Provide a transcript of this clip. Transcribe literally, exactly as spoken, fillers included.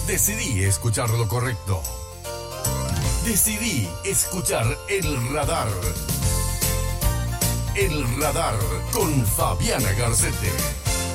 Decidí escuchar lo correcto. Decidí escuchar El Radar. El Radar con Fabiana Garcete.